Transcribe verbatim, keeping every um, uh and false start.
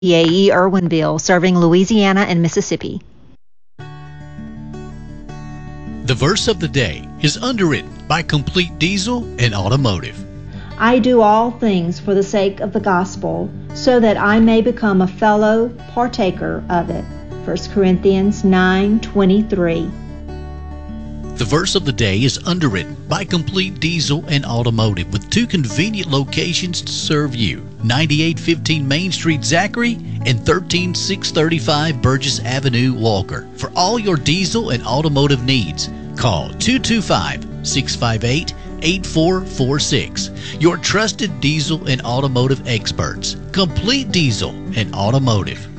A E Irwinville, serving Louisiana and Mississippi. The verse of the day is underwritten by Complete Diesel and Automotive. I do all things for the sake of the gospel, so that I may become a fellow partaker of it. First Corinthians nine twenty-three. The verse of the day is underwritten by Complete Diesel and Automotive with two convenient locations to serve you. ninety-eight fifteen Main Street, Zachary, and thirteen six thirty-five Burgess Avenue, Walker. For all your diesel and automotive needs, call two two five, six five eight, eight four four six. Your trusted diesel and automotive experts. Complete Diesel and Automotive.